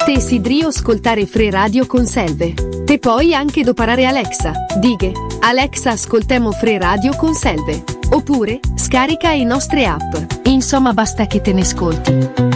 Desideri ascoltare Free Radio con Selve. E poi anche doparare Alexa. Dighe: Alexa, ascoltemo Free Radio con Selve. Oppure scarica i nostre app. Insomma, basta che te ne ascolti.